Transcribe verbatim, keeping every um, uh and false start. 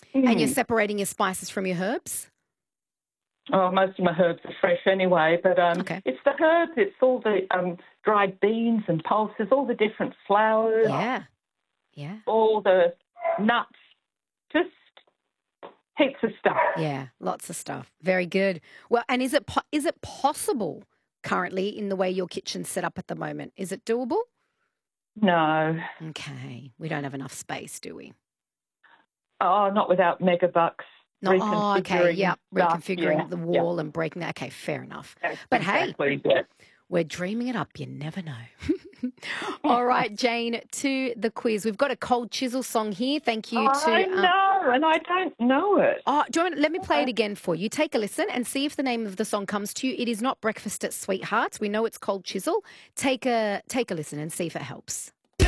And you're Mm. separating your spices from your herbs? Oh, most of my herbs are fresh anyway, but um, Okay. it's the herbs, it's all the um, dried beans and pulses, all the different flowers, Yeah. Yeah. all the nuts, just heaps of stuff. Yeah, lots of stuff. Very good. Well, and is it po- is it possible currently in the way your kitchen's set up at the moment? Is it doable? No. Okay. We don't have enough space, do we? Oh, not without megabucks No. Oh, okay. reconfiguring Yeah. stuff. Reconfiguring Yeah, the yeah, wall and breaking that. Okay, fair enough. that's But hey, exactly it. we're dreaming it up. You never know. All right, Jane, to the quiz. We've got a Cold Chisel song here. Thank you I to. Um, know, and I don't know it. Oh, do you want, let me play it again for you. Take a listen and see if the name of the song comes to you. It is not Breakfast at Sweethearts. We know it's Cold Chisel. Take a take a listen and see if it helps.